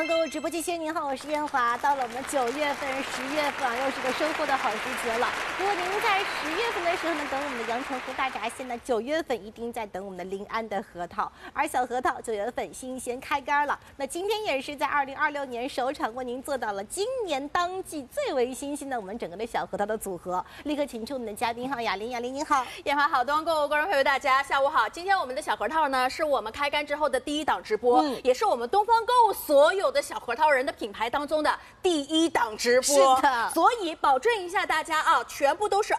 东购物直播间，您好，我是燕华。到了我们9月份、10月份啊，又是个收获的好时节了。如果您在10月份的时候呢，等我们的阳澄湖大闸蟹呢，9月份一定在等我们的临安的核桃，而小核桃9月份新鲜开干了。那今天也是在2026年首场为您做到了今年当季最为新鲜的我们整个的小核桃的组合。立刻请出我们的嘉宾雅琳，您好， 燕华好，东方购物观众朋友大家下午好。今天我们的小核桃呢，是我们开干之后的第一档直播，也是我们东方购物所有的小核桃人的品牌当中的第一档直播。 是的， 所以保证一下大家啊，全部都是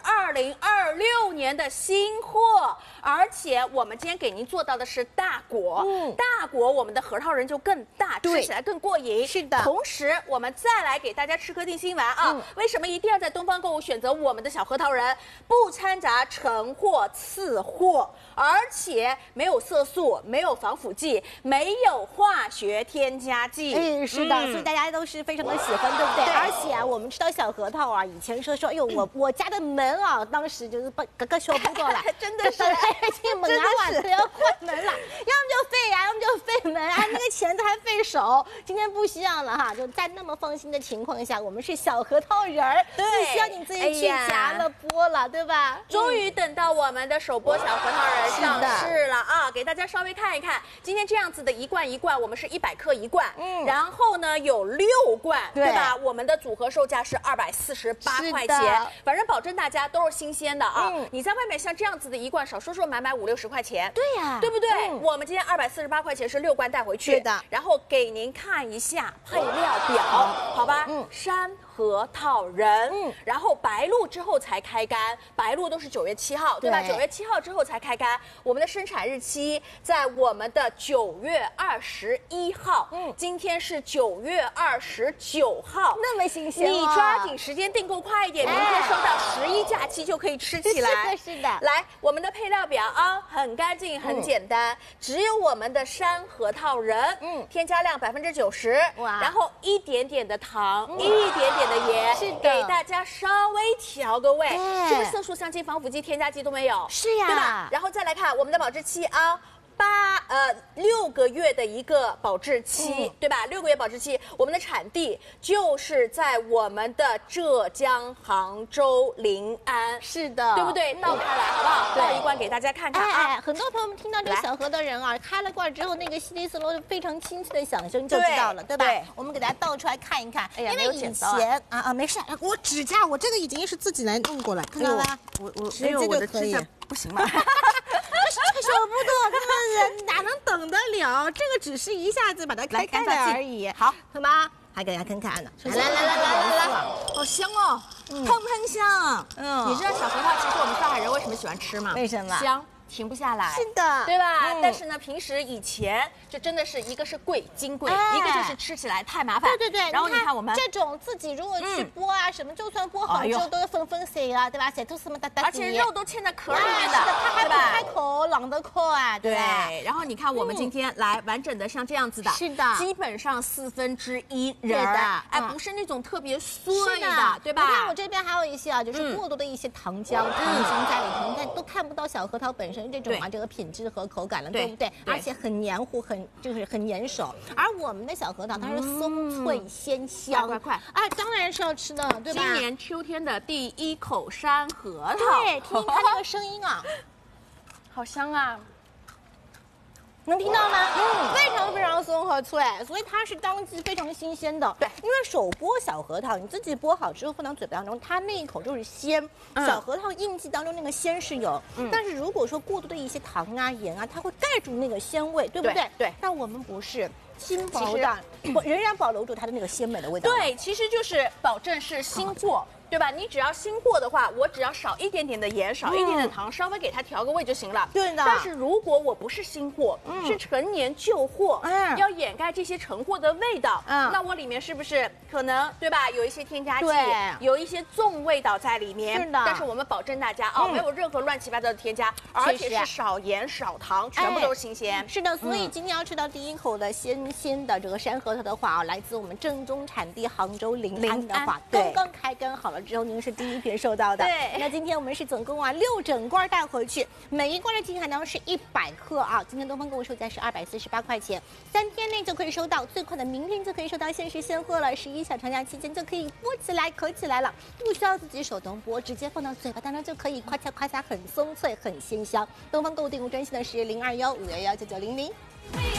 2026年的新货，而且我们今天给您做到的是大果，大果我们的核桃仁就更大，吃起来更过瘾。 是的， 同时我们再来给大家吃颗定心丸啊，为什么一定要在东方购物选择我们的小核桃仁？不掺杂成货次货，而且没有色素，没有防腐剂，没有化学添加剂。 是的，所以大家都是非常的喜欢，对不对？而且啊，我们吃到小核桃啊，以前说，哎呦，我家的门啊，当时就是格格修不过了， 真的是， 这门啊，都要换门了，要么就废牙，要么就废门，啊，那个钳子还费手。今天不需要了哈，就在那么放心的情况下，我们是小核桃仁儿，不需要你自己去夹了剥了，对吧？ 终于等到我们的首播小核桃仁上市了啊！给大家稍微看一看，今天这样子的一罐一罐，我们是100克一罐，然后呢有6罐，对吧？我们的组合售价是248块钱，反正保证大家都是新鲜的啊！你在外面像这样子的一罐，少说说买50-60块钱， 对呀， 对不对？我们今天248块钱是6罐带回去， 是的。 然后给您看一下配料表，好吧？山核桃仁，然后白露之后才开干，白露都是9月7号，对吧？9月7号之后才开干。我们的生产日期在我们的9月21号，今天是9月29号， 那么新鲜， 你抓紧时间订购快一点，明天收到11假期就可以吃起来。 是的， 来，我们的配料表啊，很干净，很简单，只有我们的山核桃仁，添加量90%，然后一点点的糖，一点点的盐，是的，给大家稍微调个味，是不是色素、香精、防腐剂、添加剂都没有？ 是呀， 对吧？然后再来看我们的保质期啊。6个月的一个保质期，对吧？6个月保质期，我们的产地就是在我们的浙江杭州临安， 是的， 对不对？倒开来好不好？倒一罐给大家看看啊！ 很多朋友们听到这个小核桃仁啊，开了罐之后，那个稀里嗦啰非常清脆的响声就知道了，对吧？我们给大家倒出来看一看，因为以前没事，我指甲我这个已经是自己来弄过来，看到吧？我只有我的指甲不行吗？ 这手不动，他们人哪能等得了？这个只是一下子把它开开了而已。好，好吗？还给大家看看呢。 来，好香哦，喷喷香。你知道小核桃其实我们上海人为什么喜欢吃吗？ 为什么？ 香。停不下来， 是的， 对吧？但是呢，平时以前就真的是一个是贵金贵，一个就是吃起来太麻烦。 对。 然后你看我们这种自己如果去剥啊什么，就算剥好之后都是分碎啊，对吧？写吐司嘛， 而且肉都嵌在壳里面的， 它还不开口，朗得口啊， 对。然后你看我们今天来完整的像这样子的， 是的， 基本上1/4仁儿，不是那种特别碎的，对吧？ 你看我这边还有一些啊，就是过多的一些糖浆、糖精在里头，你看都看不到小核桃本身这种这个品质和口感了，对不对？而且很黏糊，就是很粘手。而我们的小核桃它是松脆鲜香， 快！ 当然是要吃的，对吧？ 今年秋天的第一口山核桃， 对，听它那个声音啊， 好香啊！ 能听到吗？非常松和脆，所以它是当季非常新鲜的。对，因为手剥小核桃，你自己剥好之后放到嘴巴当中，它那一口就是鲜。小核桃印记当中那个鲜是有，但是如果说过多的一些糖啊、盐啊，它会盖住那个鲜味，对不对？对。但我们不是。轻薄的，仍然保留住它的那个鲜美的味道。 对，其实就是保证是新货，对吧？你只要新货的话，我只要少一点点的盐，少一点点糖，稍微给它调个味就行了。 对的。 但是如果我不是新货，是陈年旧货，要掩盖这些陈货的味道，那我里面是不是可能对吧？有一些添加剂，有一些重味道在里面。 是的。 但是我们保证大家没有任何乱七八糟的添加，而且是少盐少糖，全部都是新鲜。 是的，所以今天要吃到第一口的鲜的这个山核桃的话来自我们正宗产地杭州临安的话，刚刚开干好了。 了之后，您是第一批收到的。 对， 那今天我们是总共6整罐带回去，每一罐的金海囊是100克啊。今天东方购物售价是248块钱，3天内就可以收到，最快的明天就可以收到限时现货了。11小长假期间就可以剥起来、口起来了，不需要自己手动剥，直接放到嘴巴当中就可以，夸嚓夸嚓，很松脆，很鲜香。东方购物订购专线呢是0215119900。